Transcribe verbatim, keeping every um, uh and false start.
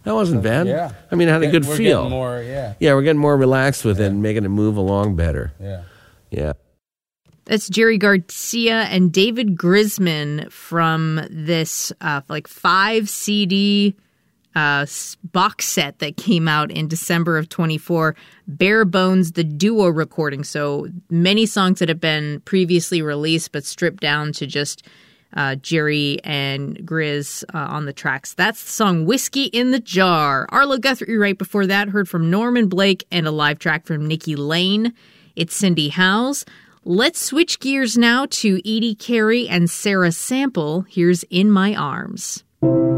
That wasn't bad. Yeah. I mean, it had a good we're feel. Getting more, yeah. Yeah, we're getting more relaxed with yeah. it and making it move along better. Yeah. Yeah. That's Jerry Garcia and David Grisman from this uh, like five C D uh, box set that came out in December of twenty-four, Bare Bones, the duo recording. So many songs that have been previously released but stripped down to just uh, Jerry and Grizz uh, on the tracks. That's the song Whiskey in the Jar. Arlo Guthrie right before that heard from Norman Blake and a live track from Nikki Lane. It's Cindy Howes. Let's switch gears now to Edie Carey and Sarah Sample. Here's In My Arms.